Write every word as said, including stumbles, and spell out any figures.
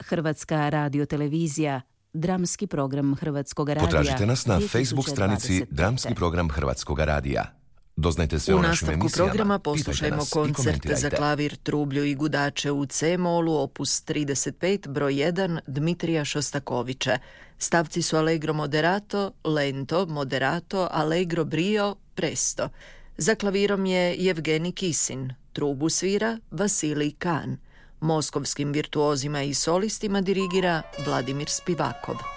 Hrvatska radiotelevizija, dramski program Hrvatskog radija. Potražite nas na dvije tisuće Facebook stranici dvadeset pete. Dramski program Hrvatskog radija. Doznajte sve U o našim nastavku emisijama. programa Pitajte poslušajmo nas i koncert komentirajte. za klavir, trublju i gudače u C-molu, opus trideset pet, broj jedan, Dmitrija Šostakovića. Stavci su allegro moderato, lento, moderato, allegro brio, presto. Za klavirom je Jevgeni Kisin, trubu svira Vasilij Kan. Moskovskim virtuozima i solistima dirigira Vladimir Spivakov.